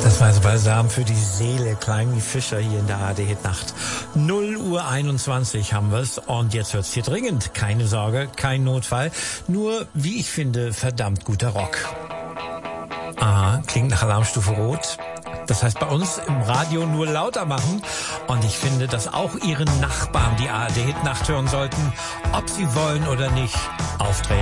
Das war so balsam für die Seele, Klein wie Fischer hier in der ARD-Nacht. 0:21 haben wir's und jetzt wird's hier dringend. Keine Sorge, kein Notfall, nur, wie ich finde, verdammt guter Rock. Aha, klingt nach Alarmstufe Rot. Das heißt bei uns im Radio nur lauter machen. Und ich finde, dass auch Ihre Nachbarn die ARD-Nacht hören sollten, ob sie wollen oder nicht. Aufdrehen.